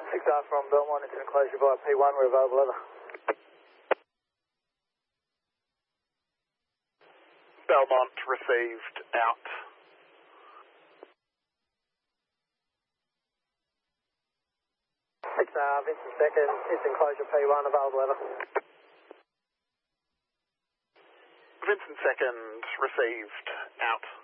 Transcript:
6R from Belmont, it's an enclosure by P1, we're available, over. Belmont received, out. Vincent second, it's enclosure P1, available, over. Vincent second received, out.